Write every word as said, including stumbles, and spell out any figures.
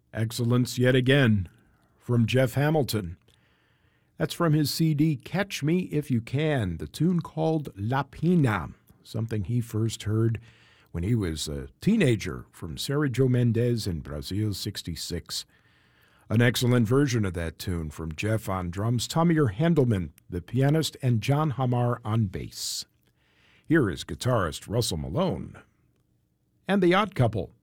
Excellence yet again from Jeff Hamilton. That's from his C D Catch Me If You Can, the tune called La Pina, something he first heard when he was a teenager from Sergio Mendes in Brazil sixty-six. An excellent version of that tune from Jeff on drums, Tommy Handelman, the pianist, and John Hamar on bass. Here is guitarist Russell Malone and The Odd Couple.